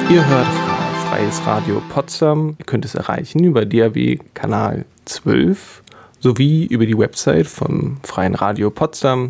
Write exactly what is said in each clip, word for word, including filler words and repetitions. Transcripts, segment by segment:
Ihr hört Freies Radio Potsdam. Ihr könnt es erreichen über D A B-Kanal zwölf sowie über die Website vom Freien Radio Potsdam.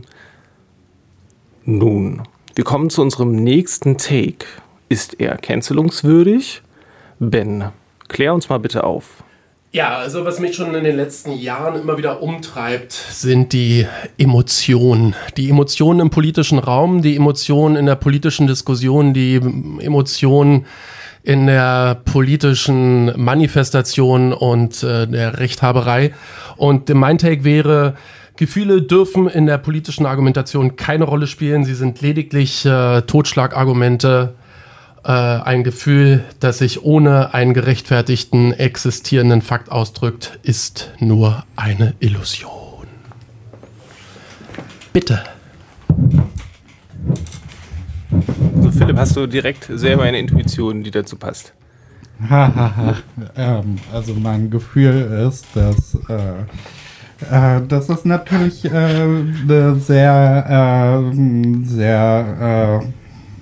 Nun, wir kommen zu unserem nächsten Take. Ist er cancelungswürdig? Ben, klär uns mal bitte auf. Ja, also was mich schon in den letzten Jahren immer wieder umtreibt, sind die Emotionen. Die Emotionen im politischen Raum, die Emotionen in der politischen Diskussion, die Emotionen in der politischen Manifestation und äh, der Rechthaberei. Und mein Take wäre, Gefühle dürfen in der politischen Argumentation keine Rolle spielen. Sie sind lediglich äh, Totschlagargumente. Ein Gefühl, das sich ohne einen gerechtfertigten, existierenden Fakt ausdrückt, ist nur eine Illusion. Bitte. So, Philipp, hast du direkt selber eine Intuition, die dazu passt? Hahaha. ähm, also mein Gefühl ist, dass äh, äh, das ist natürlich äh, eine sehr, äh, sehr äh,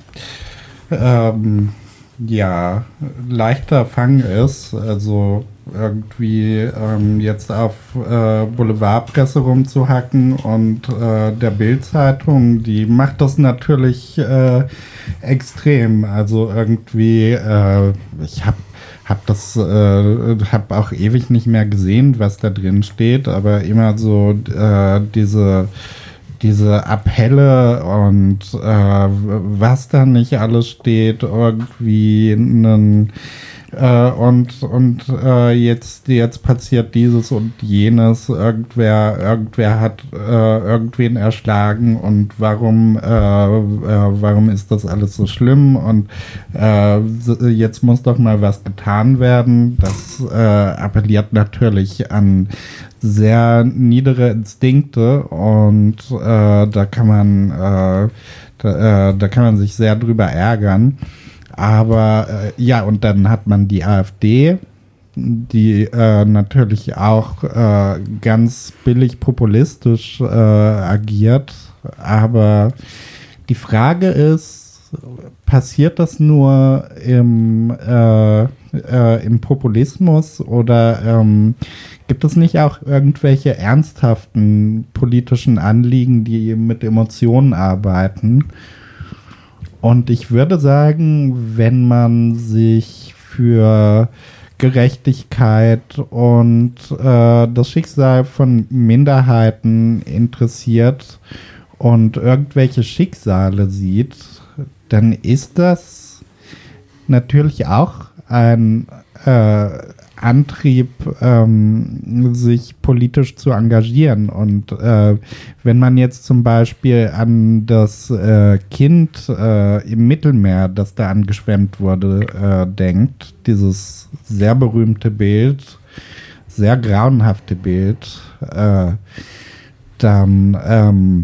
Ähm, ja, leichter Fang ist, also irgendwie ähm, jetzt auf äh, Boulevardpresse rumzuhacken und äh, der Bild-Zeitung, die macht das natürlich äh, extrem. Also irgendwie, äh, ich habe hab das, äh, hab auch ewig nicht mehr gesehen, was da drin steht, aber immer so äh, diese diese Appelle und äh, was da nicht alles steht, irgendwie einen, äh, und und äh, jetzt jetzt passiert dieses und jenes, irgendwer irgendwer hat äh, irgendwen erschlagen und warum äh, äh, warum ist das alles so schlimm und äh, jetzt muss doch mal was getan werden. Das äh, appelliert natürlich an sehr niedere Instinkte und äh, da kann man äh, da, äh, da kann man sich sehr drüber ärgern. Aber äh, ja, und dann hat man die AfD, die äh, natürlich auch äh, ganz billig populistisch äh, agiert. Aber die Frage ist, passiert das nur im, äh, äh, im Populismus oder ähm, gibt es nicht auch irgendwelche ernsthaften politischen Anliegen, die mit Emotionen arbeiten? Und ich würde sagen, wenn man sich für Gerechtigkeit und äh, das Schicksal von Minderheiten interessiert und irgendwelche Schicksale sieht, dann ist das natürlich auch ein äh, Antrieb, ähm, sich politisch zu engagieren. Und äh, wenn man jetzt zum Beispiel an das äh, Kind äh, im Mittelmeer, das da angeschwemmt wurde, äh, denkt, dieses sehr berühmte Bild, sehr grauenhafte Bild, äh, dann ähm,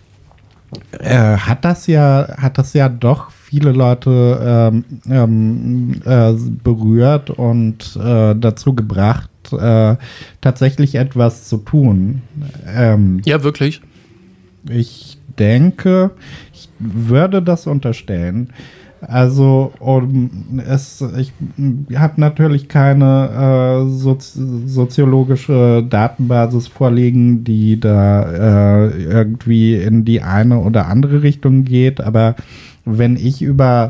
äh, hat das ja, hat das ja doch viele Leute ähm, ähm, äh, berührt und äh, dazu gebracht, äh, tatsächlich etwas zu tun. Ähm, ja, wirklich? Ich denke, ich würde das unterstellen. Also um, es, ich habe natürlich keine äh, sozi- soziologische Datenbasis vorliegen, die da äh, irgendwie in die eine oder andere Richtung geht, aber wenn ich über,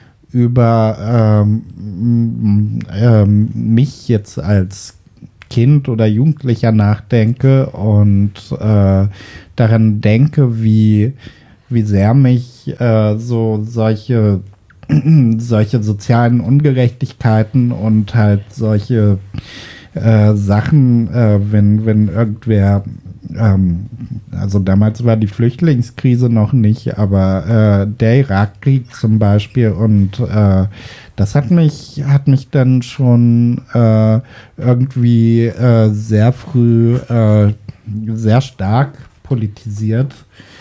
über ähm, ähm, mich jetzt als Kind oder Jugendlicher nachdenke und äh, daran denke, wie, wie sehr mich äh, so solche, solche sozialen Ungerechtigkeiten und halt solche äh, Sachen, äh, wenn, wenn irgendwer Ähm, also damals war die Flüchtlingskrise noch nicht, aber äh, der Irakkrieg zum Beispiel und äh, das hat mich, hat mich dann schon äh, irgendwie äh, sehr früh äh, sehr stark politisiert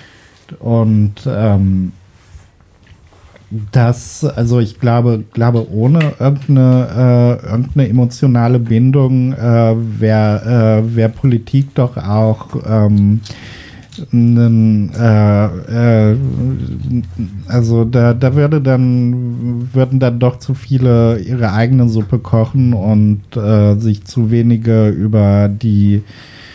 und ähm, das, also ich glaube, glaube ohne irgendeine, äh, irgendeine emotionale Bindung äh, wäre äh, wär Politik doch auch ähm, einen, äh, äh, also da, da würde dann, würden dann doch zu viele ihre eigene Suppe kochen und äh, sich zu wenige über die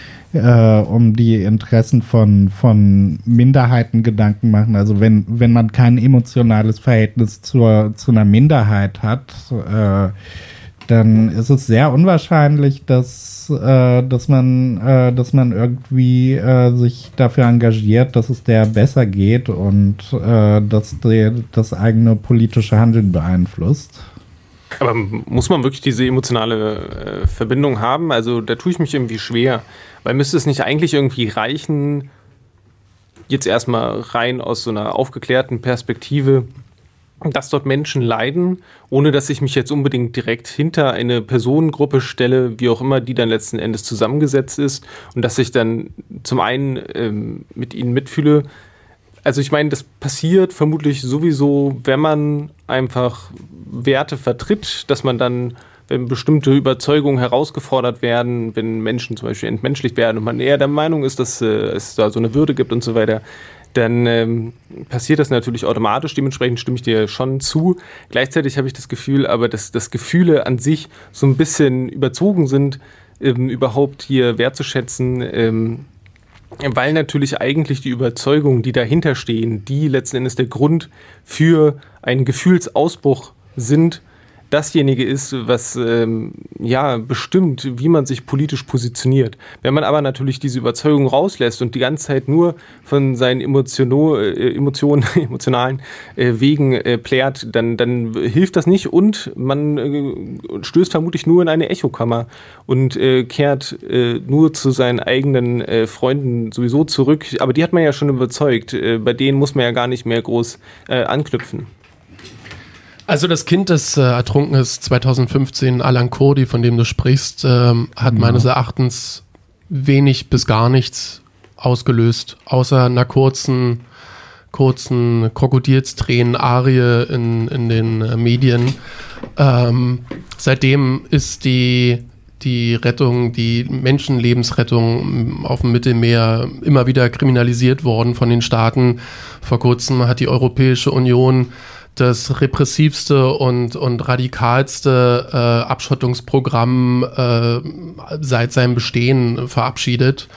Äh, um die Interessen von, von Minderheiten Gedanken machen. Also wenn, wenn man kein emotionales Verhältnis zur, zu einer Minderheit hat, äh, dann ist es sehr unwahrscheinlich, dass, äh, dass, man, äh, dass man irgendwie äh, sich dafür engagiert, dass es der besser geht und äh, dass der, das eigene politische Handeln beeinflusst. Aber muss man wirklich diese emotionale äh, Verbindung haben? Also da tue ich mich irgendwie schwer. Weil müsste es nicht eigentlich irgendwie reichen, jetzt erstmal rein aus so einer aufgeklärten Perspektive, dass dort Menschen leiden, ohne dass ich mich jetzt unbedingt direkt hinter eine Personengruppe stelle, wie auch immer die dann letzten Endes zusammengesetzt ist und dass ich dann zum einen ähm, mit ihnen mitfühle. Also ich meine, das passiert vermutlich sowieso, wenn man einfach Werte vertritt, dass man dann, wenn bestimmte Überzeugungen herausgefordert werden, wenn Menschen zum Beispiel entmenschlicht werden und man eher der Meinung ist, dass äh, es da so eine Würde gibt und so weiter, dann ähm, passiert das natürlich automatisch. Dementsprechend stimme ich dir schon zu. Gleichzeitig habe ich das Gefühl, aber dass, dass Gefühle an sich so ein bisschen überzogen sind, ähm, überhaupt hier wertzuschätzen, ähm, weil natürlich eigentlich die Überzeugungen, die dahinter stehen, die letzten Endes der Grund für einen Gefühlsausbruch sind, dasjenige ist, was ähm, ja bestimmt, wie man sich politisch positioniert. Wenn man aber natürlich diese Überzeugung rauslässt und die ganze Zeit nur von seinen Emotiono, äh, Emotionen, emotionalen äh, Wegen äh, plärt, dann, dann hilft das nicht und man äh, stößt vermutlich nur in eine Echokammer und äh, kehrt äh, nur zu seinen eigenen äh, Freunden sowieso zurück. Aber die hat man ja schon überzeugt. Äh, bei denen muss man ja gar nicht mehr groß äh, anknüpfen. Also das Kind, das äh, ertrunken ist zweitausendfünfzehn, Alan Kurdi, von dem du sprichst, ähm, hat ja. meines Erachtens wenig bis gar nichts ausgelöst, außer einer kurzen, kurzen Krokodilstränen-Arie in, in den äh, Medien. Ähm, seitdem ist die, die Rettung, die Menschenlebensrettung auf dem Mittelmeer immer wieder kriminalisiert worden von den Staaten. Vor kurzem hat die Europäische Union das repressivste und, und radikalste äh, Abschottungsprogramm äh, seit seinem Bestehen verabschiedet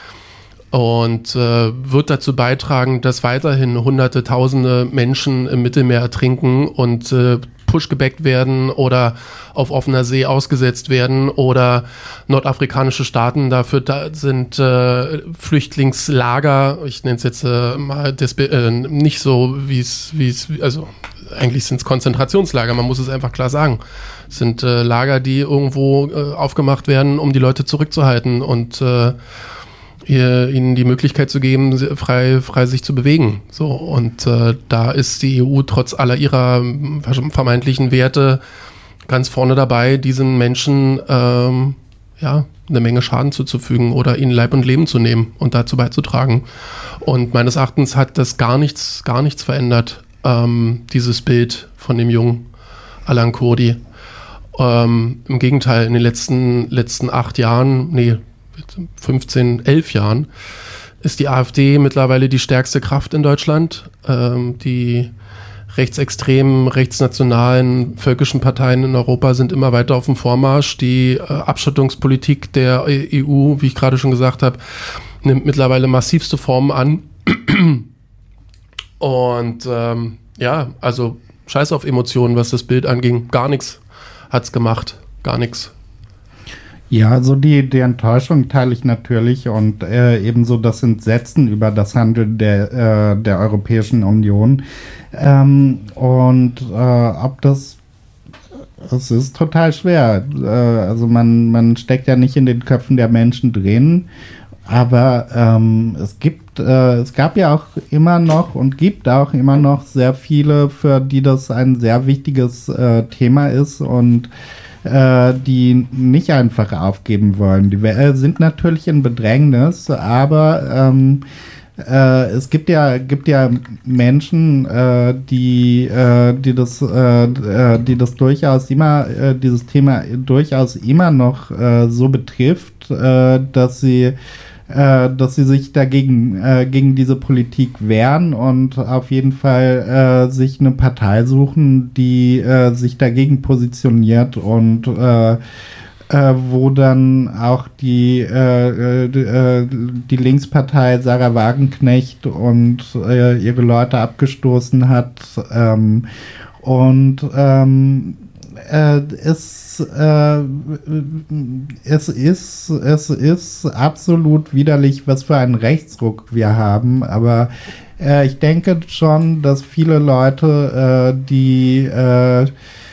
und äh, wird dazu beitragen, dass weiterhin hunderte, tausende Menschen im Mittelmeer ertrinken und äh, pushgebackt werden oder auf offener See ausgesetzt werden oder nordafrikanische Staaten dafür da sind äh, Flüchtlingslager, ich nenne es jetzt äh, mal despe- äh, nicht so, wie es, wie es, also eigentlich sind es Konzentrationslager, man muss es einfach klar sagen. Es sind äh, Lager, die irgendwo äh, aufgemacht werden, um die Leute zurückzuhalten und äh, ihr, ihnen die Möglichkeit zu geben, frei, frei sich zu bewegen. So, und äh, da ist die E U trotz aller ihrer vermeintlichen Werte ganz vorne dabei, diesen Menschen ähm, ja, eine Menge Schaden zuzufügen oder ihnen Leib und Leben zu nehmen und dazu beizutragen. Und meines Erachtens hat das gar nichts, gar nichts verändert. Ähm, dieses Bild von dem jungen Alan Kurdi. Ähm, Im Gegenteil, in den letzten, letzten acht Jahren, nee, fünfzehn, elf Jahren, ist die AfD mittlerweile die stärkste Kraft in Deutschland. Ähm, die rechtsextremen, rechtsnationalen, völkischen Parteien in Europa sind immer weiter auf dem Vormarsch. Die äh, Abschottungspolitik der E U, wie ich gerade schon gesagt habe, nimmt mittlerweile massivste Formen an. Und ähm, ja, also scheiß auf Emotionen, was das Bild anging. Gar nichts hat's gemacht. Gar nichts. Ja, also die, die Enttäuschung teile ich natürlich und äh, ebenso das Entsetzen über das Handeln der, äh, der Europäischen Union. Ähm, und äh, ob das, es ist total schwer. Äh, also man, man steckt ja nicht in den Köpfen der Menschen drin. Aber ähm, es gibt, äh, es gab ja auch immer noch und gibt auch immer noch sehr viele, für die das ein sehr wichtiges äh, Thema ist und äh, die nicht einfach aufgeben wollen. Die äh, sind natürlich in Bedrängnis, aber ähm, äh, es gibt ja, gibt ja Menschen, äh, die, äh, die das, äh, die das durchaus immer, äh, dieses Thema durchaus immer noch äh, so betrifft, äh, dass sie äh, dass sie sich dagegen äh, gegen diese Politik wehren und auf jeden Fall äh, sich eine Partei suchen, die äh, sich dagegen positioniert und äh, Äh, wo dann auch die, äh, äh, die Linkspartei Sarah Wagenknecht und äh, ihre Leute abgestoßen hat. Ähm, und ähm, äh, es, äh, es, ist, es ist absolut widerlich, was für einen Rechtsruck wir haben, aber äh, ich denke schon, dass viele Leute, äh, die äh,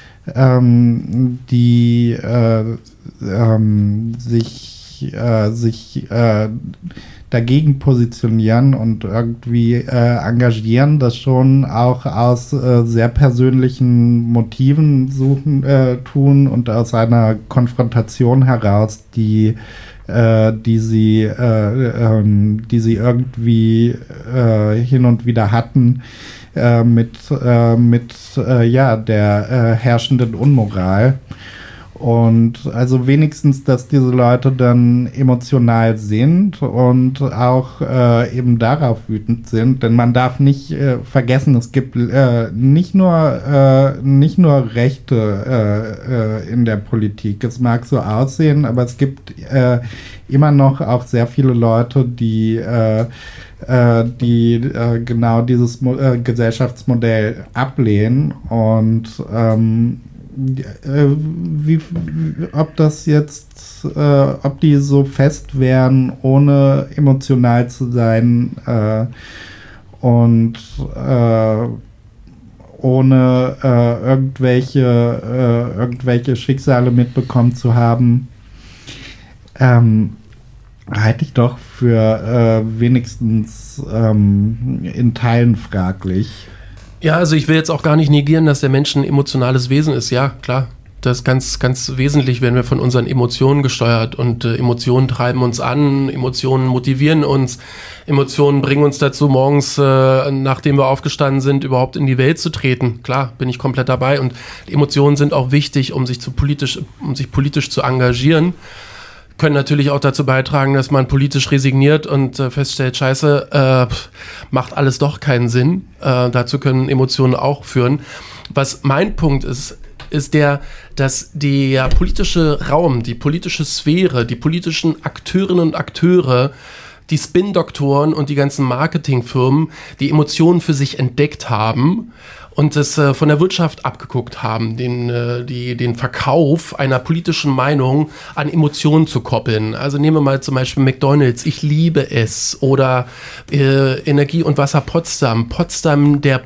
ähm, die äh, ähm, sich, äh, sich äh, dagegen positionieren und irgendwie äh, engagieren, das schon auch aus äh, sehr persönlichen Motiven suchen, äh, tun und aus einer Konfrontation heraus, die äh, die sie äh, ähm, die sie irgendwie äh, hin und wieder hatten äh, mit äh, mit äh, ja der äh, herrschenden Unmoral. Und also wenigstens, dass diese Leute dann emotional sind und auch äh, eben darauf wütend sind, denn man darf nicht äh, vergessen, es gibt äh, nicht nur äh, nicht nur Rechte äh, äh, in der Politik. Es mag so aussehen, aber es gibt äh, immer noch auch sehr viele Leute, die äh, äh, die äh, genau dieses Mo- äh, Gesellschaftsmodell ablehnen und ähm, Äh, wie, ob das jetzt, äh, ob die so fest wären, ohne emotional zu sein äh, und äh, ohne äh, irgendwelche, äh, irgendwelche Schicksale mitbekommen zu haben, ähm, halte ich doch für äh, wenigstens ähm, in Teilen fraglich. Ja, also ich will jetzt auch gar nicht negieren, dass der Mensch ein emotionales Wesen ist. Ja, klar, das ist ganz, ganz wesentlich, werden wir von unseren Emotionen gesteuert und äh, Emotionen treiben uns an, Emotionen motivieren uns, Emotionen bringen uns dazu, morgens, äh, nachdem wir aufgestanden sind, überhaupt in die Welt zu treten. Klar, bin ich komplett dabei und Emotionen sind auch wichtig, um sich zu politisch, um sich politisch zu engagieren. Können natürlich auch dazu beitragen, dass man politisch resigniert und äh, feststellt, scheiße, äh, macht alles doch keinen Sinn. Äh, dazu können Emotionen auch führen. Was mein Punkt ist, ist der, dass der politische Raum, die politische Sphäre, die politischen Akteurinnen und Akteure, die Spin-Doktoren und die ganzen Marketingfirmen die Emotionen für sich entdeckt haben und es äh, von der Wirtschaft abgeguckt haben, den, äh, die, den Verkauf einer politischen Meinung an Emotionen zu koppeln. Also nehmen wir mal zum Beispiel McDonald's, ich liebe es, oder äh, Energie und Wasser Potsdam, Potsdam, der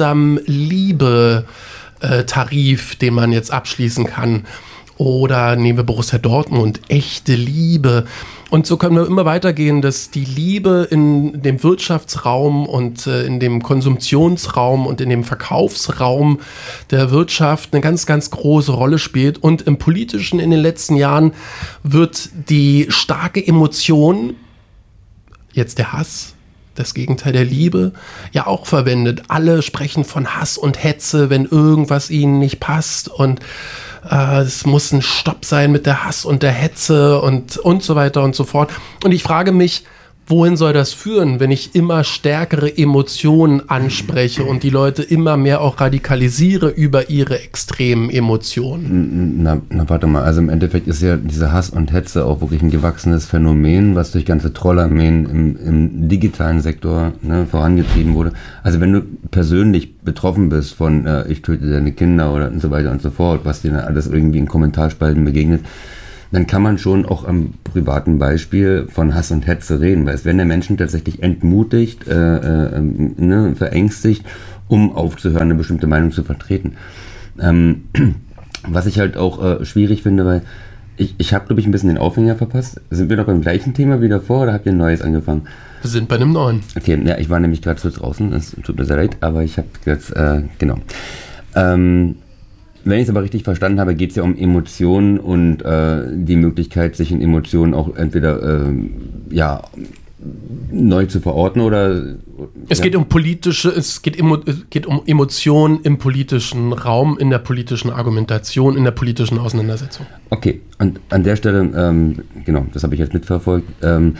Potsdam-Liebe-Tarif, den man jetzt abschließen kann. Oder nehmen wir Borussia Dortmund, echte Liebe. Und so können wir immer weitergehen, dass die Liebe in dem Wirtschaftsraum und äh, in dem Konsumptionsraum und in dem Verkaufsraum der Wirtschaft eine ganz, ganz große Rolle spielt. Und im Politischen in den letzten Jahren wird die starke Emotion, jetzt der Hass, das Gegenteil der Liebe, ja auch verwendet. Alle sprechen von Hass und Hetze, wenn irgendwas ihnen nicht passt, und äh, es muss ein Stopp sein mit der Hass und der Hetze und, und so weiter und so fort. Und ich frage mich, wohin soll das führen, wenn ich immer stärkere Emotionen anspreche und die Leute immer mehr auch radikalisiere über ihre extremen Emotionen? Na, na warte mal, also im Endeffekt ist ja diese Hass und Hetze auch wirklich ein gewachsenes Phänomen, was durch ganze Trollarmeen im, im digitalen Sektor, ne, vorangetrieben wurde. Also wenn du persönlich betroffen bist von äh, ich töte deine Kinder oder und so weiter und so fort, was dir dann alles irgendwie in Kommentarspalten begegnet, dann kann man schon auch am privaten Beispiel von Hass und Hetze reden, weil es werden ja Menschen tatsächlich entmutigt, äh, äh, ne, verängstigt, um aufzuhören, eine bestimmte Meinung zu vertreten. Ähm, was ich halt auch äh, schwierig finde, weil ich, ich habe, glaube ich, ein bisschen den Aufhänger verpasst. Sind wir noch beim gleichen Thema wie davor oder habt ihr ein neues angefangen? Wir sind bei einem neuen. Okay, ja, ich war nämlich gerade so draußen, es tut mir sehr leid, aber ich habe jetzt, äh, genau. Ähm, Wenn ich es aber richtig verstanden habe, geht es ja um Emotionen und äh, die Möglichkeit, sich in Emotionen auch entweder äh, ja, neu zu verorten oder... Es ja. geht um politische, es geht, emo, es geht um Emotionen im politischen Raum, in der politischen Argumentation, in der politischen Auseinandersetzung. Okay, und an der Stelle, ähm, genau, das habe ich jetzt mitverfolgt, ähm,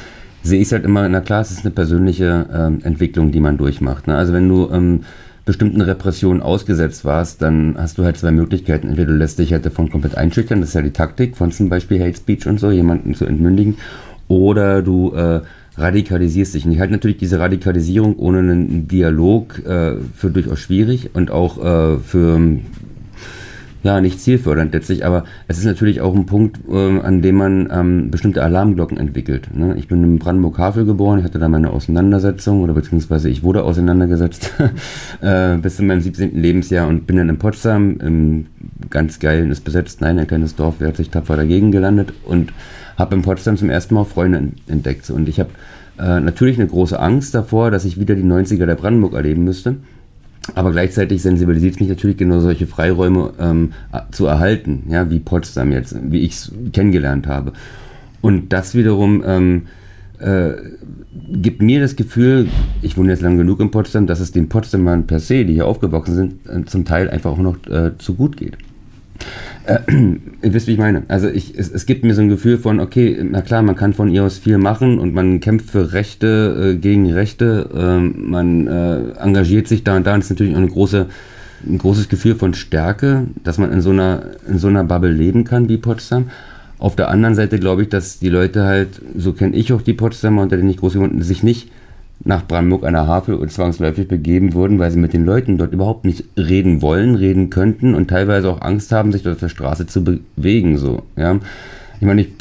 sehe ich es halt immer, na klar, es ist eine persönliche ähm, Entwicklung, die man durchmacht. Ne? Also wenn du ähm, bestimmten Repressionen ausgesetzt warst, dann hast du halt zwei Möglichkeiten. Entweder du lässt dich halt davon komplett einschüchtern, das ist ja die Taktik von zum Beispiel Hate Speech und so, jemanden zu entmündigen, oder du äh, radikalisierst dich. Und ich halte natürlich diese Radikalisierung ohne einen Dialog äh, für durchaus schwierig und auch äh, für ja, nicht zielfördernd letztlich, aber es ist natürlich auch ein Punkt, äh, an dem man ähm, bestimmte Alarmglocken entwickelt. Ne? Ich bin in Brandenburg-Havel geboren, ich hatte da meine Auseinandersetzung, oder beziehungsweise ich wurde auseinandergesetzt äh, bis zu meinem siebzehnten Lebensjahr und bin dann in Potsdam, im ganz geil, ist besetzt, nein, ein kleines Dorf, wer hat sich tapfer dagegen gelandet, und habe in Potsdam zum ersten Mal auch Freunde entdeckt. Und ich habe äh, natürlich eine große Angst davor, dass ich wieder die neunziger der Brandenburg erleben müsste. Aber gleichzeitig sensibilisiert es mich natürlich, genau solche Freiräume ähm, zu erhalten, ja, wie Potsdam jetzt, wie ich es kennengelernt habe. Und das wiederum ähm, äh, gibt mir das Gefühl, ich wohne jetzt lang genug in Potsdam, dass es den Potsdamern per se, die hier aufgewachsen sind, äh, zum Teil einfach auch noch äh, zu gut geht. Äh, ihr wisst, wie ich meine. Also ich, es, es gibt mir so ein Gefühl von, okay, na klar, man kann von ihr aus viel machen und man kämpft für Rechte äh, gegen Rechte, äh, man äh, engagiert sich da und da, und es ist natürlich auch eine große, ein großes Gefühl von Stärke, dass man in so einer, in so einer Bubble leben kann wie Potsdam. Auf der anderen Seite glaube ich, dass die Leute halt, so kenne ich auch die Potsdamer, unter denen ich groß geworden bin, sich nicht nach Brandenburg an der Havel und zwangsläufig begeben würden, weil sie mit den Leuten dort überhaupt nicht reden wollen, reden könnten und teilweise auch Angst haben, sich dort auf der Straße zu bewegen. So, ja. Ich meine, ich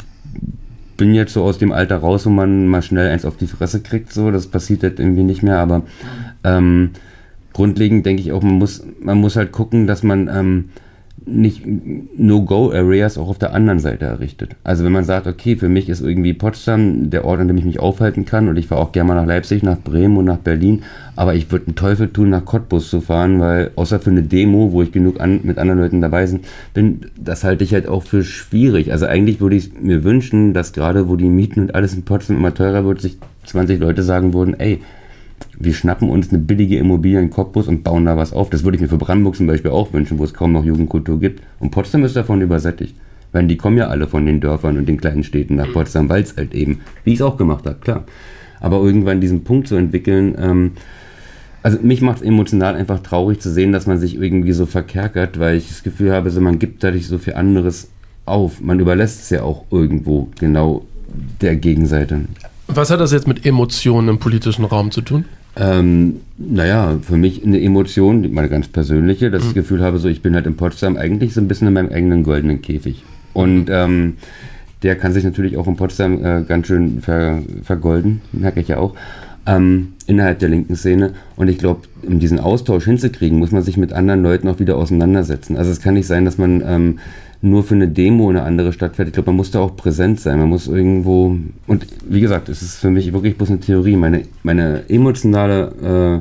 bin jetzt so aus dem Alter raus, wo man mal schnell eins auf die Fresse kriegt, so, das passiert halt irgendwie nicht mehr, aber ähm, grundlegend denke ich auch, man muss, man muss halt gucken, dass man ähm, nicht No-Go-Areas auch auf der anderen Seite errichtet. Also wenn man sagt, okay, für mich ist irgendwie Potsdam der Ort, an dem ich mich aufhalten kann, und ich fahre auch gerne mal nach Leipzig, nach Bremen und nach Berlin, aber ich würde einen Teufel tun, nach Cottbus zu fahren, weil außer für eine Demo, wo ich genug an, mit anderen Leuten dabei bin, das halte ich halt auch für schwierig. Also eigentlich würde ich mir wünschen, dass gerade wo die Mieten und alles in Potsdam immer teurer wird, sich zwanzig Leute sagen würden, ey, wir schnappen uns eine billige Immobilie in Cottbus und bauen da was auf. Das würde ich mir für Brandenburg zum Beispiel auch wünschen, wo es kaum noch Jugendkultur gibt. Und Potsdam ist davon übersättigt. Weil die kommen ja alle von den Dörfern und den kleinen Städten nach Potsdam, weil es halt eben, wie ich es auch gemacht habe, klar. Aber irgendwann diesen Punkt zu entwickeln, ähm, also mich macht es emotional einfach traurig zu sehen, dass man sich irgendwie so verkerkert, weil ich das Gefühl habe, so man gibt dadurch so viel anderes auf. Man überlässt es ja auch irgendwo genau der Gegenseite. Was hat das jetzt mit Emotionen im politischen Raum zu tun? Ähm, naja, für mich eine Emotion, meine ganz persönliche, dass ich das Gefühl habe, so ich bin halt in Potsdam eigentlich so ein bisschen in meinem eigenen goldenen Käfig. Und ähm, der kann sich natürlich auch in Potsdam äh, ganz schön ver, vergolden, merke ich ja auch, ähm, innerhalb der linken Szene. Und ich glaube, um diesen Austausch hinzukriegen, muss man sich mit anderen Leuten auch wieder auseinandersetzen. Also es kann nicht sein, dass man ähm, nur für eine Demo in eine andere Stadt fährt. Ich glaube, man muss da auch präsent sein. Man muss irgendwo, und wie gesagt, es ist für mich wirklich bloß eine Theorie. Meine, meine emotionale,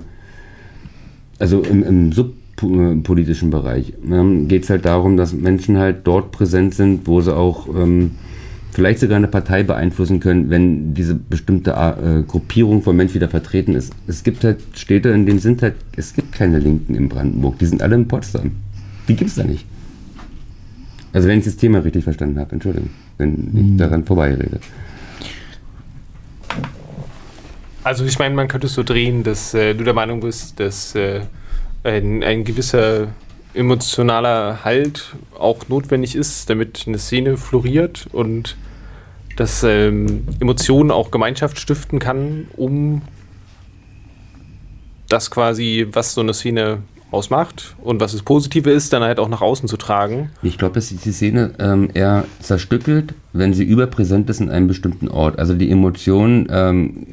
äh, also im, im subpolitischen Bereich, ähm, geht es halt darum, dass Menschen halt dort präsent sind, wo sie auch ähm, vielleicht sogar eine Partei beeinflussen können, wenn diese bestimmte äh, Gruppierung von Menschen wieder vertreten ist. Es gibt halt Städte, in denen sind halt, es gibt keine Linken in Brandenburg. Die sind alle in Potsdam. Die gibt es da nicht. Also wenn ich das Thema richtig verstanden habe, Entschuldigung, wenn ich hm. daran vorbeirede. Also ich meine, man könnte es so drehen, dass äh, du der Meinung bist, dass äh, ein, ein gewisser emotionaler Halt auch notwendig ist, damit eine Szene floriert und dass ähm, Emotionen auch Gemeinschaft stiften kann, um das quasi, was so eine Szene ausmacht und was das Positive ist, dann halt auch nach außen zu tragen. Ich glaube, dass sich die Szene ähm, eher zerstückelt, wenn sie überpräsent ist in einem bestimmten Ort. Also die Emotionen, ähm,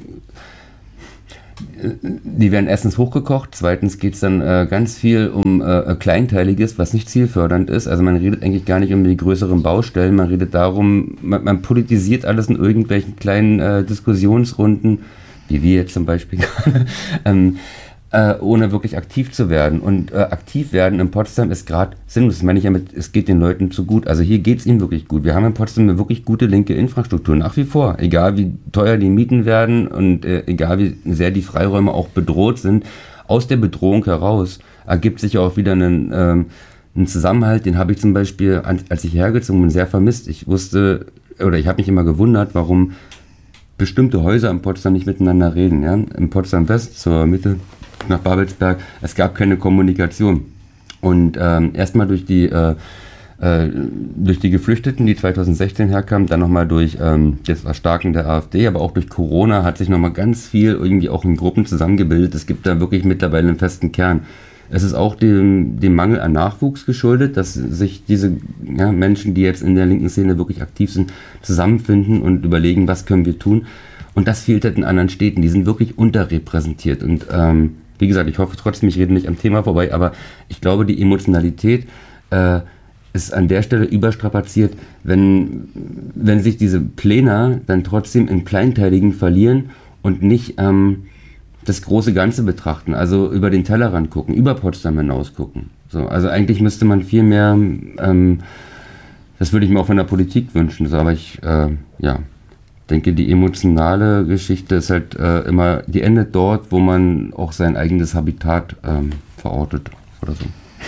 die werden erstens hochgekocht, zweitens geht es dann äh, ganz viel um äh, Kleinteiliges, was nicht zielfördernd ist. Also man redet eigentlich gar nicht um die größeren Baustellen, man redet darum, man, man politisiert alles in irgendwelchen kleinen äh, Diskussionsrunden, wie wir jetzt zum Beispiel ähm, Äh, ohne wirklich aktiv zu werden. Und äh, aktiv werden in Potsdam ist gerade sinnlos. Das meine ich damit, es geht den Leuten zu gut. Also hier geht es ihnen wirklich gut. Wir haben in Potsdam eine wirklich gute linke Infrastruktur, nach wie vor. Egal wie teuer die Mieten werden und äh, egal wie sehr die Freiräume auch bedroht sind, aus der Bedrohung heraus ergibt sich auch wieder einen, ähm, einen Zusammenhalt, den habe ich zum Beispiel, als ich hergezogen bin, sehr vermisst. Ich wusste, oder ich habe mich immer gewundert, warum bestimmte Häuser in Potsdam nicht miteinander reden. Ja? In Potsdam West zur Mitte nach Babelsberg, es gab keine Kommunikation. Und ähm, erstmal durch die äh, äh, durch die Geflüchteten, die zweitausendsechzehn herkamen, dann nochmal durch ähm, das Erstarken der AfD, aber auch durch Corona hat sich nochmal ganz viel irgendwie auch in Gruppen zusammengebildet. Es gibt da wirklich mittlerweile einen festen Kern. Es ist auch dem, dem Mangel an Nachwuchs geschuldet, dass sich diese ja, Menschen, die jetzt in der linken Szene wirklich aktiv sind, zusammenfinden und überlegen, was können wir tun. Und das fehlt halt in anderen Städten. Die sind wirklich unterrepräsentiert. Und ähm, wie gesagt, ich hoffe trotzdem, ich rede nicht am Thema vorbei, aber ich glaube, die Emotionalität äh, ist an der Stelle überstrapaziert, wenn, wenn sich diese Pläne dann trotzdem in Kleinteiligen verlieren und nicht ähm, das große Ganze betrachten, also über den Tellerrand gucken, über Potsdam hinaus gucken. So, also eigentlich müsste man viel mehr, ähm, das würde ich mir auch von der Politik wünschen, so, aber ich äh, ja, denke, die emotionale Geschichte ist halt äh, immer, die endet dort, wo man auch sein eigenes Habitat ähm, verortet oder so.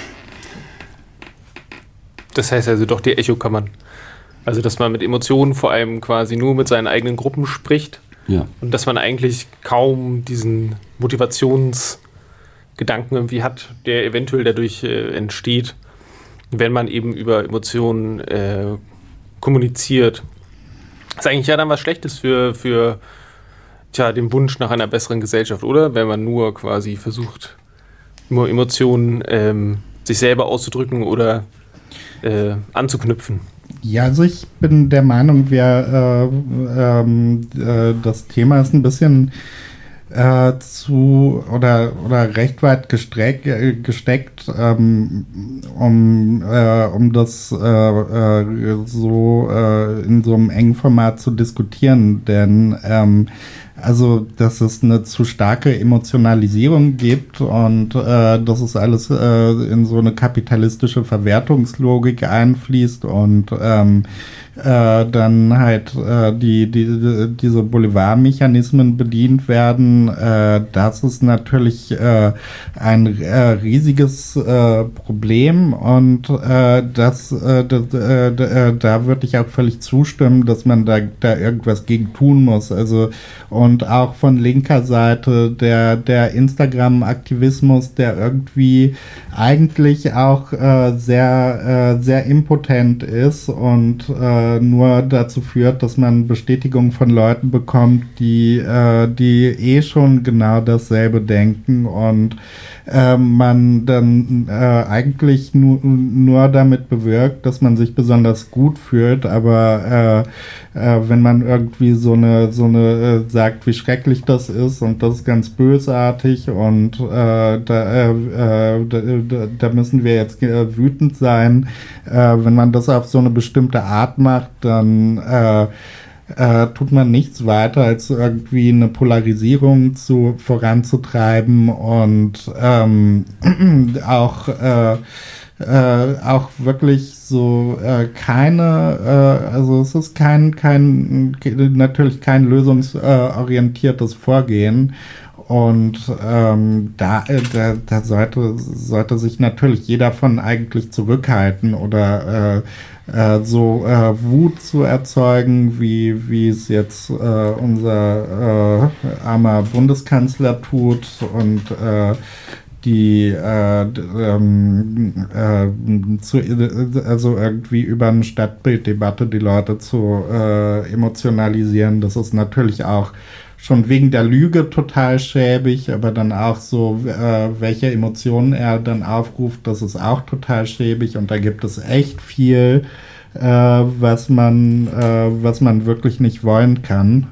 Das heißt also doch die Echokammern. Also dass man mit Emotionen vor allem quasi nur mit seinen eigenen Gruppen spricht. Ja. Und dass man eigentlich kaum diesen Motivationsgedanken irgendwie hat, der eventuell dadurch äh, entsteht, wenn man eben über Emotionen äh, kommuniziert. Das ist eigentlich ja dann was Schlechtes für, für tja, den Wunsch nach einer besseren Gesellschaft, oder? Wenn man nur quasi versucht, nur Emotionen ähm, sich selber auszudrücken oder äh, anzuknüpfen. Ja, also ich bin der Meinung, wir, äh, ähm, äh, das Thema ist ein bisschen äh, zu oder, oder recht weit gestreck, äh, gesteckt, ähm, um, äh, um das äh, äh, so äh, in so einem engen Format zu diskutieren, denn ähm, also, dass es eine zu starke Emotionalisierung gibt und äh, dass es alles äh, in so eine kapitalistische Verwertungslogik einfließt und ähm, äh, dann halt äh, die, die, diese Boulevardmechanismen bedient werden. Äh, das ist natürlich äh, ein äh, riesiges äh, Problem und äh, das, äh, das äh, da würde ich auch völlig zustimmen, dass man da, da irgendwas gegen tun muss. Also und auch von linker Seite der, der Instagram-Aktivismus, der irgendwie eigentlich auch äh, sehr, äh, sehr impotent ist und äh, nur dazu führt, dass man Bestätigung von Leuten bekommt, die, äh, die eh schon genau dasselbe denken und äh, man dann äh, eigentlich nu- nur damit bewirkt, dass man sich besonders gut fühlt, aber äh, äh, wenn man irgendwie so eine, so eine äh, sagt, wie schrecklich das ist und das ist ganz bösartig und äh, da, äh, da, da müssen wir jetzt äh, wütend sein, äh, wenn man das auf so eine bestimmte Art macht, dann äh, Äh, tut man nichts weiter, als irgendwie eine Polarisierung zu, voranzutreiben und ähm, auch, äh, äh, auch wirklich so äh, keine, äh, also es ist kein, kein natürlich kein lösungsorientiertes Vorgehen. Und ähm, da, äh, da, da sollte, sollte sich natürlich jeder von eigentlich zurückhalten oder äh, äh, so äh, Wut zu erzeugen, wie, wie es jetzt äh, unser äh, armer Bundeskanzler tut und äh, die äh, ähm, äh, zu, also irgendwie über eine Stadtbilddebatte die Leute zu äh, emotionalisieren. Das ist natürlich auch schon wegen der Lüge total schäbig, aber dann auch so, äh, welche Emotionen er dann aufruft, das ist auch total schäbig und da gibt es echt viel, äh, was man, äh, was man wirklich nicht wollen kann.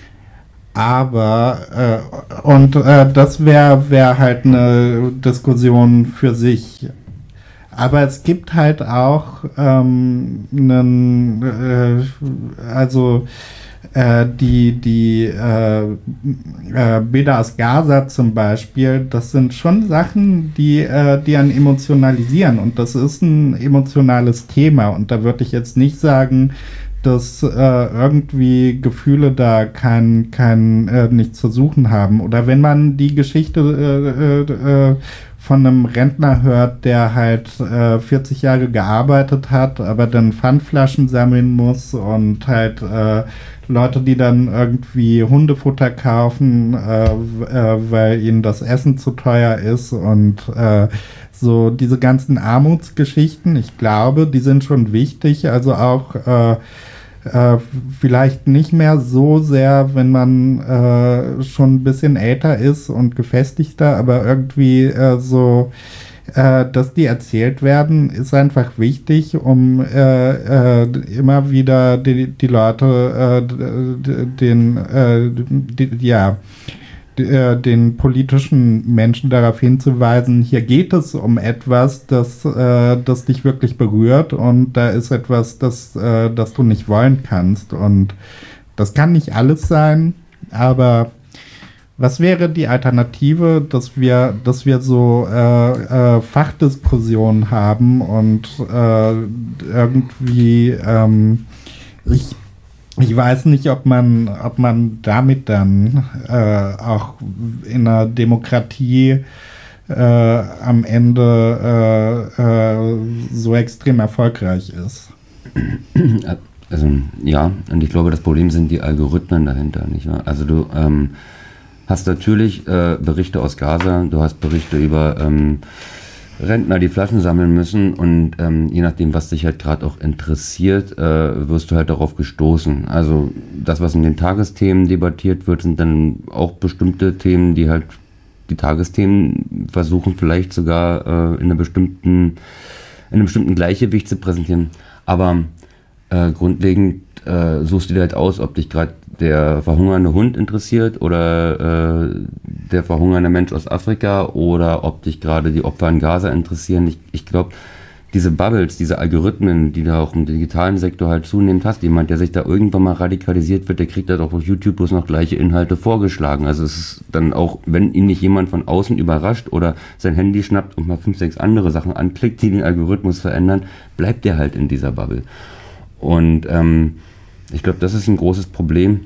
Aber, äh, und äh, das wäre wär halt eine Diskussion für sich. Aber es gibt halt auch ähm, einen, äh, also äh, die, die äh, äh, Bilder aus Gaza zum Beispiel, das sind schon Sachen, die, äh, die einen emotionalisieren und das ist ein emotionales Thema und da würde ich jetzt nicht sagen, dass äh, irgendwie Gefühle da kein, kein äh, nichts zu suchen haben. Oder wenn man die Geschichte äh, äh, von einem Rentner hört, der halt äh, vierzig Jahre gearbeitet hat, aber dann Pfandflaschen sammeln muss und halt äh, Leute, die dann irgendwie Hundefutter kaufen, äh, äh, weil ihnen das Essen zu teuer ist und äh, so diese ganzen Armutsgeschichten, ich glaube, die sind schon wichtig, also auch äh, äh, vielleicht nicht mehr so sehr, wenn man äh, schon ein bisschen älter ist und gefestigter, aber irgendwie äh, so, äh, dass die erzählt werden, ist einfach wichtig, um äh, äh, immer wieder die, die Leute äh, den, äh, die, ja, den politischen Menschen darauf hinzuweisen, hier geht es um etwas, das, äh, das dich wirklich berührt und da ist etwas, das, äh, das du nicht wollen kannst. Und das kann nicht alles sein, aber was wäre die Alternative, dass wir, dass wir so äh, äh, Fachdiskussionen haben und äh, irgendwie ähm, ich Ich weiß nicht, ob man, ob man damit dann äh, auch in einer Demokratie äh, am Ende äh, äh, so extrem erfolgreich ist. Also ja, und ich glaube, das Problem sind die Algorithmen dahinter, nicht wahr? Also du ähm, hast natürlich äh, Berichte aus Gaza, du hast Berichte über ähm, Rentner, die Flaschen sammeln müssen und ähm, je nachdem, was dich halt gerade auch interessiert, äh, wirst du halt darauf gestoßen. Also das, was in den Tagesthemen debattiert wird, sind dann auch bestimmte Themen, die halt die Tagesthemen versuchen vielleicht sogar äh, in, einer bestimmten, in einem bestimmten Gleichgewicht zu präsentieren. Aber äh, grundlegend äh, suchst du dir halt aus, ob dich gerade der verhungernde Hund interessiert oder äh, der verhungernde Mensch aus Afrika oder ob dich gerade die Opfer in Gaza interessieren. Ich, ich glaube, diese Bubbles, diese Algorithmen, die du auch im digitalen Sektor halt zunehmend hast, jemand, der sich da irgendwann mal radikalisiert wird, der kriegt halt auch auf YouTube bloß noch gleiche Inhalte vorgeschlagen. Also es ist dann auch, wenn ihn nicht jemand von außen überrascht oder sein Handy schnappt und mal fünf, sechs andere Sachen anklickt, die den Algorithmus verändern, bleibt der halt in dieser Bubble. Und ähm, ich glaube, das ist ein großes Problem.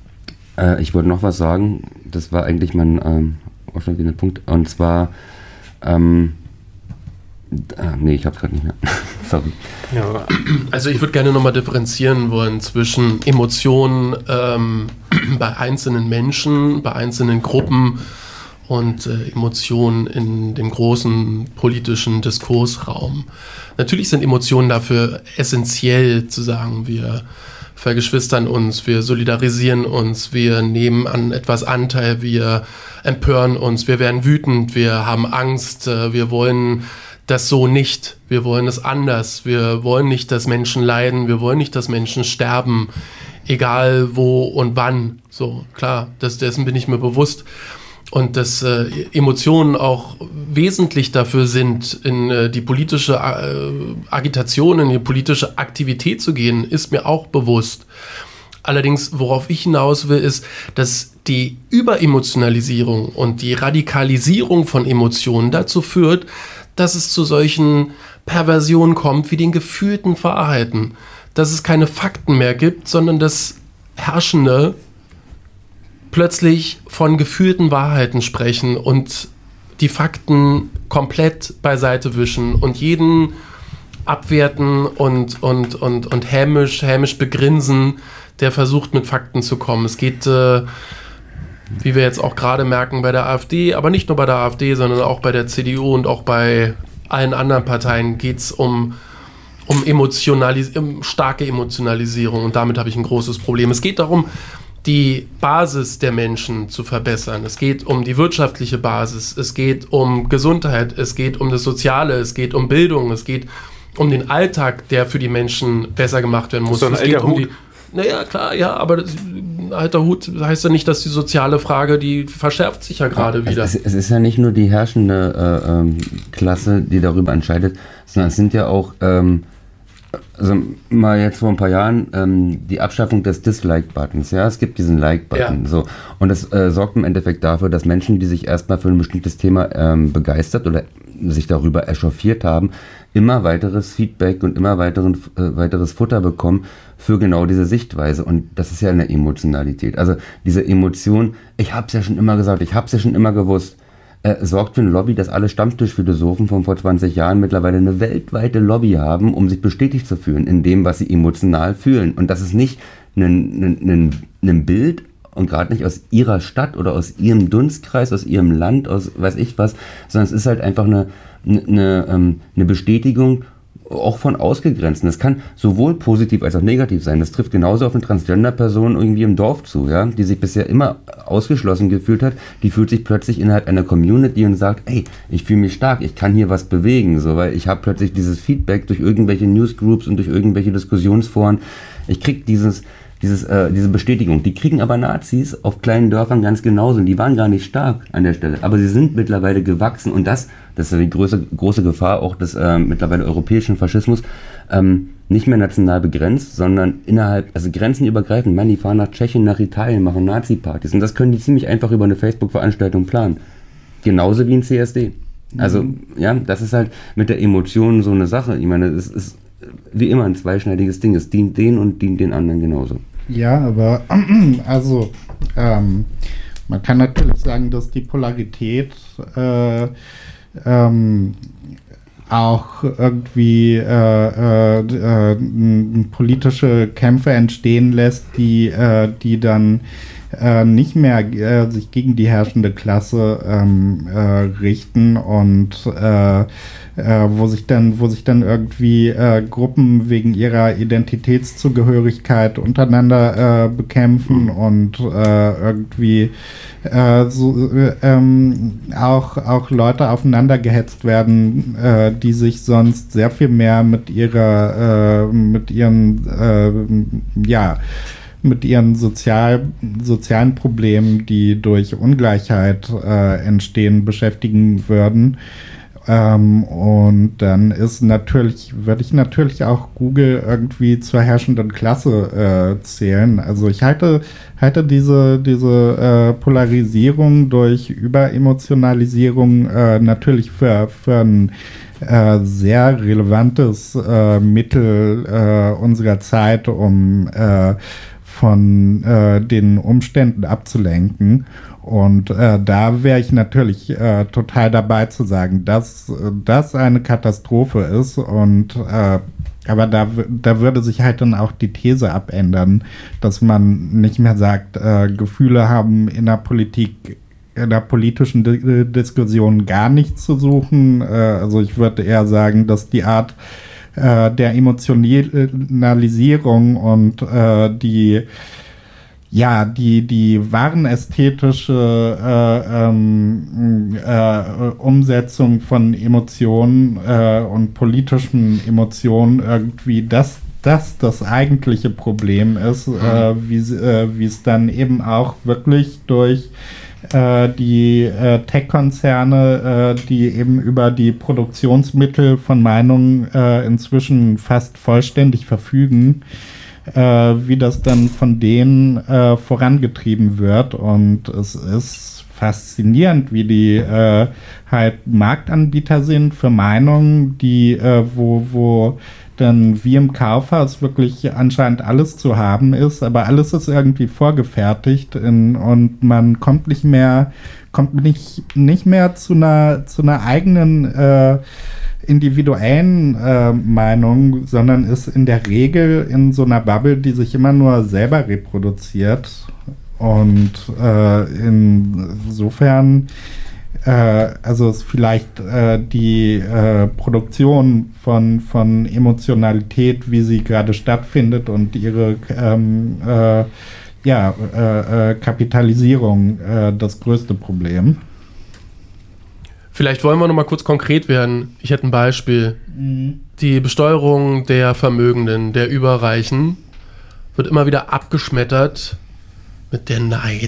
Äh, ich wollte noch was sagen, das war eigentlich mein ähm, ausschlaggebender Punkt, und zwar, ähm, äh, nee, ich hab's gerade nicht mehr, sorry. Ja, also ich würde gerne nochmal differenzieren wollen zwischen Emotionen ähm, bei einzelnen Menschen, bei einzelnen Gruppen und äh, Emotionen in dem großen politischen Diskursraum. Natürlich sind Emotionen dafür essentiell, zu sagen, wir vergeschwistern uns, wir solidarisieren uns, wir nehmen an etwas Anteil, wir empören uns, wir werden wütend, wir haben Angst, wir wollen das so nicht, wir wollen es anders, wir wollen nicht, dass Menschen leiden, wir wollen nicht, dass Menschen sterben, egal wo und wann. So, klar, das, dessen bin ich mir bewusst. Und dass äh, Emotionen auch wesentlich dafür sind, in äh, die politische äh, Agitation, in die politische Aktivität zu gehen, ist mir auch bewusst. Allerdings, worauf ich hinaus will, ist, dass die Überemotionalisierung und die Radikalisierung von Emotionen dazu führt, dass es zu solchen Perversionen kommt, wie den gefühlten Wahrheiten. Dass es keine Fakten mehr gibt, sondern das Herrschende plötzlich von gefühlten Wahrheiten sprechen und die Fakten komplett beiseite wischen und jeden abwerten und, und, und, und hämisch, hämisch begrinsen, der versucht, mit Fakten zu kommen. Es geht, äh, wie wir jetzt auch gerade merken, bei der AfD, aber nicht nur bei der AfD, sondern auch bei der C D U und auch bei allen anderen Parteien geht es um, um, Emotionalis- um starke Emotionalisierung, und damit habe ich ein großes Problem. Es geht darum, die Basis der Menschen zu verbessern. Es geht um die wirtschaftliche Basis, es geht um Gesundheit, es geht um das Soziale, es geht um Bildung, es geht um den Alltag, der für die Menschen besser gemacht werden muss. Das ist doch ein es geht alter um Hut. die, naja, klar, ja, aber das, alter Hut heißt ja nicht, dass die soziale Frage, die verschärft sich ja gerade wieder. Es, es ist ja nicht nur die herrschende äh, ähm, Klasse, die darüber entscheidet, sondern es sind ja auch ähm, also mal jetzt vor ein paar Jahren ähm, die Abschaffung des Dislike-Buttons, ja, es gibt diesen Like-Button, Ja. so, und das äh, sorgt im Endeffekt dafür, dass Menschen, die sich erstmal für ein bestimmtes Thema ähm, begeistert oder sich darüber echauffiert haben, immer weiteres Feedback und immer weiteren, äh, weiteres Futter bekommen für genau diese Sichtweise, und das ist ja eine Emotionalität, also diese Emotion, ich hab's ja schon immer gesagt, ich hab's ja schon immer gewusst, äh, sorgt für eine Lobby, dass alle Stammtischphilosophen von vor zwanzig Jahren mittlerweile eine weltweite Lobby haben, um sich bestätigt zu fühlen in dem, was sie emotional fühlen. Und das ist nicht ein, ein, ein Bild und gerade nicht aus ihrer Stadt oder aus ihrem Dunstkreis, aus ihrem Land, aus weiß ich was, sondern es ist halt einfach eine, eine, eine, eine Bestätigung auch von Ausgegrenzten. Das kann sowohl positiv als auch negativ sein. Das trifft genauso auf eine Transgender-Person irgendwie im Dorf zu, ja, die sich bisher immer ausgeschlossen gefühlt hat. Die fühlt sich plötzlich innerhalb einer Community und sagt, ey, ich fühle mich stark, ich kann hier was bewegen, so, weil ich habe plötzlich dieses Feedback durch irgendwelche Newsgroups und durch irgendwelche Diskussionsforen. Ich krieg dieses Dieses, äh, diese Bestätigung. Die kriegen aber Nazis auf kleinen Dörfern ganz genauso. Und die waren gar nicht stark an der Stelle. Aber sie sind mittlerweile gewachsen. Und das, das ist die große, große Gefahr auch des äh, mittlerweile europäischen Faschismus, ähm, nicht mehr national begrenzt, sondern innerhalb, also grenzenübergreifend. Man, die fahren nach Tschechien, nach Italien, machen Nazi-Partys. Und das können die ziemlich einfach über eine Facebook-Veranstaltung planen. Genauso wie ein C S D. Also, mhm. ja, das ist halt mit der Emotion so eine Sache. Ich meine, es ist wie immer ein zweischneidiges Ding. Es dient denen und dient den anderen genauso. Ja, aber also ähm, man kann natürlich sagen, dass die Polarität äh, ähm, auch irgendwie äh, äh, äh, politische Kämpfe entstehen lässt, die, äh, die dann äh, nicht mehr äh, sich gegen die herrschende Klasse ähm, äh, richten und äh, Äh, wo sich dann, wo sich dann irgendwie äh, Gruppen wegen ihrer Identitätszugehörigkeit untereinander äh, bekämpfen mhm. und äh, irgendwie äh, so, äh, ähm, auch, auch Leute aufeinander gehetzt werden, äh, die sich sonst sehr viel mehr mit ihrer, äh, mit ihren, äh, ja, mit ihren sozial, sozialen Problemen, die durch Ungleichheit äh, entstehen, beschäftigen würden. Ähm, und dann ist natürlich, würde ich natürlich auch Google irgendwie zur herrschenden Klasse äh, zählen. Also ich halte, halte diese, diese äh, Polarisierung durch Überemotionalisierung äh, natürlich für, für ein äh, sehr relevantes äh, Mittel äh, unserer Zeit, um äh, von äh, den Umständen abzulenken. Und äh, da wäre ich natürlich äh, total dabei zu sagen, dass das eine Katastrophe ist. Und äh, aber da, da würde sich halt dann auch die These abändern, dass man nicht mehr sagt, äh, Gefühle haben in der Politik, in der politischen Di- Diskussion gar nichts zu suchen. Äh, also ich würde eher sagen, dass die Art äh, der Emotionalisierung und äh, die Ja, die, die warenästhetische äh, ähm, äh, Umsetzung von Emotionen äh, und politischen Emotionen irgendwie das, das das eigentliche Problem ist, mhm. äh, wie äh, wie es dann eben auch wirklich durch äh, die äh, Tech-Konzerne, äh, die eben über die Produktionsmittel von Meinungen äh, inzwischen fast vollständig verfügen, Äh, wie das dann von denen äh, vorangetrieben wird. Und es ist faszinierend, wie die äh, halt Marktanbieter sind für Meinungen, die äh, wo, wo dann wie im Kaufhaus wirklich anscheinend alles zu haben ist, aber alles ist irgendwie vorgefertigt in, und man kommt nicht mehr, kommt nicht, nicht mehr zu einer, zu einer eigenen äh, individuellen äh, Meinung, sondern ist in der Regel in so einer Bubble, die sich immer nur selber reproduziert. Und äh, insofern, äh, also ist vielleicht äh, die äh, Produktion von, von Emotionalität, wie sie gerade stattfindet und ihre ähm, äh, ja, äh, äh, Kapitalisierung äh, das größte Problem. Vielleicht wollen wir noch mal kurz konkret werden. Ich hätte ein Beispiel. Mhm. Die Besteuerung der Vermögenden, der Überreichen, wird immer wieder abgeschmettert mit der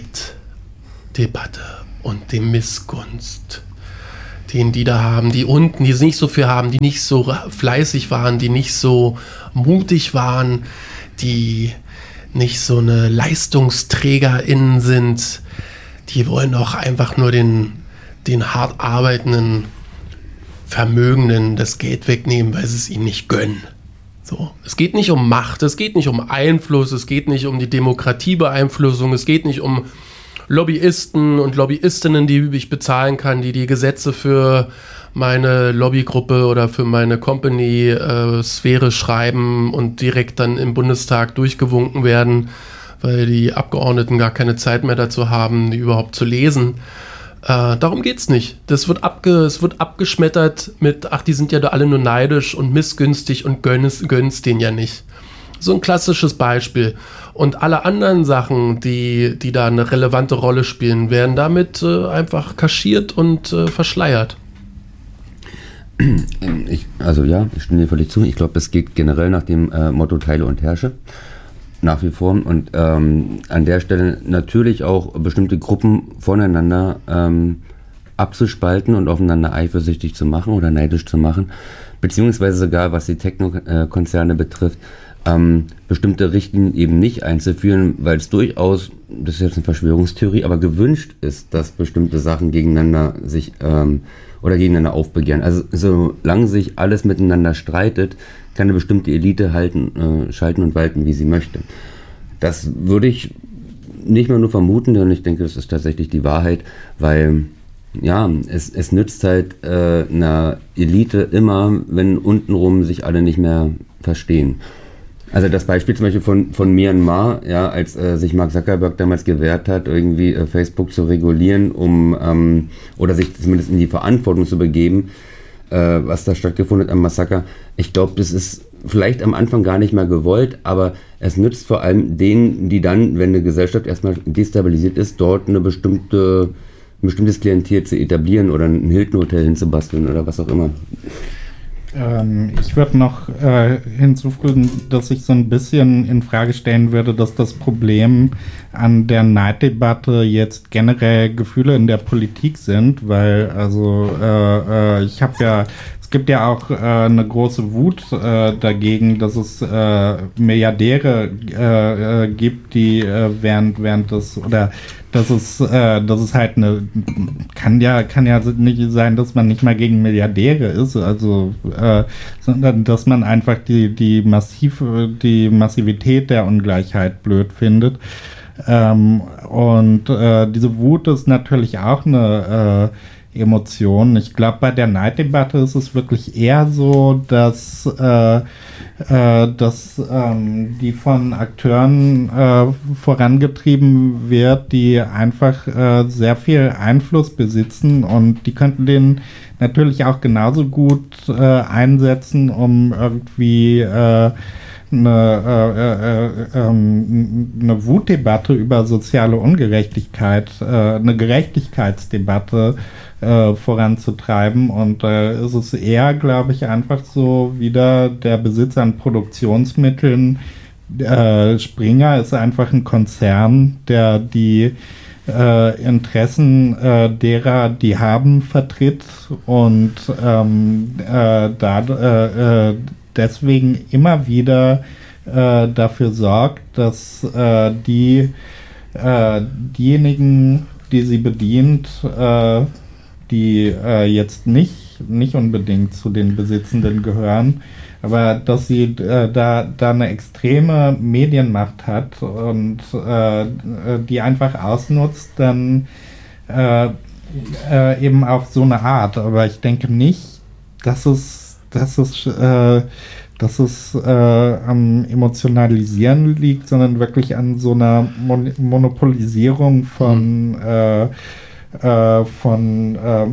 Neiddebatte und dem Missgunst, den die da haben, die unten, die nicht so viel haben, die nicht so fleißig waren, die nicht so mutig waren, die nicht so eine LeistungsträgerInnen sind, die wollen doch einfach nur den den hart arbeitenden Vermögenden das Geld wegnehmen, weil sie es ihnen nicht gönnen. So. Es geht nicht um Macht, es geht nicht um Einfluss, es geht nicht um die Demokratiebeeinflussung, es geht nicht um, Lobbyisten und Lobbyistinnen, die ich bezahlen kann, die die Gesetze für meine Lobbygruppe oder für meine Company-Sphäre äh, schreiben und direkt dann im Bundestag durchgewunken werden, weil die Abgeordneten gar keine Zeit mehr dazu haben, die überhaupt zu lesen. Äh, darum geht's nicht. Das wird abge, es wird abgeschmettert mit, ach, die sind ja da alle nur neidisch und missgünstig und gönn's, gönn's denen ja nicht. So ein klassisches Beispiel. Und alle anderen Sachen, die, die da eine relevante Rolle spielen, werden damit äh, einfach kaschiert und äh, verschleiert. Ich, also ja, ich stimme dir völlig zu. Ich glaube, es geht generell nach dem äh, Motto Teile und Herrsche. Nach wie vor. Und ähm, an der Stelle natürlich auch bestimmte Gruppen voneinander ähm, abzuspalten und aufeinander eifersüchtig zu machen oder neidisch zu machen. Beziehungsweise sogar, was die Techno-Konzerne betrifft, ähm, bestimmte Richtlinien eben nicht einzuführen, weil es durchaus, das ist jetzt eine Verschwörungstheorie, aber gewünscht ist, dass bestimmte Sachen gegeneinander sich ähm, oder gegeneinander aufbegehren. Also solange sich alles miteinander streitet, kann eine bestimmte Elite halten, äh, schalten und walten, wie sie möchte. Das würde ich nicht mehr nur vermuten, denn ich denke, das ist tatsächlich die Wahrheit, weil ja, es, es nützt halt äh, einer Elite immer, wenn untenrum sich alle nicht mehr verstehen. Also das Beispiel zum Beispiel von, von Myanmar, ja, als äh, sich Mark Zuckerberg damals gewehrt hat, irgendwie äh, Facebook zu regulieren, um ähm, oder sich zumindest in die Verantwortung zu begeben, äh, was da stattgefunden hat am Massaker. Ich glaube, das ist vielleicht am Anfang gar nicht mehr gewollt, aber es nützt vor allem denen, die dann, wenn eine Gesellschaft erstmal destabilisiert ist, dort eine bestimmte, ein bestimmtes Klientel zu etablieren oder ein Hilton-Hotel hinzubasteln oder was auch immer. Ähm, ich würde noch äh, hinzufügen, dass ich so ein bisschen in Frage stellen würde, dass das Problem an der Neiddebatte jetzt generell Gefühle in der Politik sind, weil also äh, äh, ich habe ja Es gibt ja auch äh, eine große Wut äh, dagegen, dass es äh, Milliardäre äh, äh, gibt, die äh, während während des oder dass es äh, dass es halt eine kann ja kann ja nicht sein, dass man nicht mal gegen Milliardäre ist, also äh, sondern dass man einfach die die massiv die Massivität der Ungleichheit blöd findet. Ähm, und äh, diese Wut ist natürlich auch eine äh, Emotionen. Ich glaube, bei der Neiddebatte ist es wirklich eher so, dass, äh, äh, dass ähm, die von Akteuren äh, vorangetrieben wird, die einfach äh, sehr viel Einfluss besitzen und die könnten den natürlich auch genauso gut äh, einsetzen, um irgendwie äh, eine, äh, äh, äh, eine Wutdebatte über soziale Ungerechtigkeit, äh, eine Gerechtigkeitsdebatte äh, voranzutreiben. Und äh, ist es eher, glaube ich, einfach so wieder der Besitz an Produktionsmitteln. Äh, Springer ist einfach ein Konzern, der die äh, Interessen äh, derer, die haben, vertritt und ähm, äh, da äh, äh, deswegen immer wieder äh, dafür sorgt, dass äh, die äh, diejenigen, die sie bedient, äh, die äh, jetzt nicht, nicht unbedingt zu den Besitzenden gehören, aber dass sie äh, da, da eine extreme Medienmacht hat und äh, die einfach ausnutzt, dann äh, äh, eben auf so eine Art. Aber ich denke nicht, dass es dass es, äh, dass es äh, am Emotionalisieren liegt, sondern wirklich an so einer Mon- Monopolisierung von, mhm. äh, äh, von äh,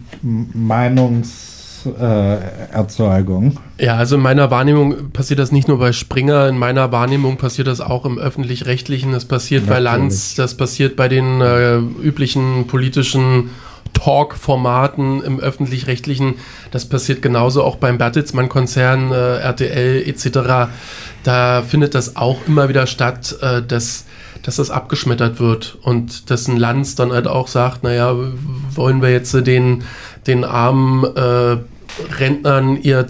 Meinungserzeugung. Äh, ja, also in meiner Wahrnehmung passiert das nicht nur bei Springer, in meiner Wahrnehmung passiert das auch im Öffentlich-Rechtlichen, das passiert Natürlich. bei Lanz, das passiert bei den äh, üblichen politischen Talk-Formaten im Öffentlich-Rechtlichen. Das passiert genauso auch beim Bertelsmann-Konzern, äh, R T L et cetera. Da findet das auch immer wieder statt, äh, dass, dass das abgeschmettert wird und dass ein Lanz dann halt auch sagt, naja, wollen wir jetzt den, den armen äh, Rentnern ihr